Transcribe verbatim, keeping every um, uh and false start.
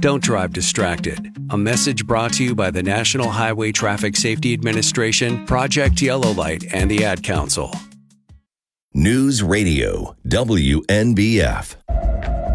Don't drive distracted. A message brought to you by the National Highway Traffic Safety Administration, Project Yellow Light, and the Ad Council. News Radio W N B F.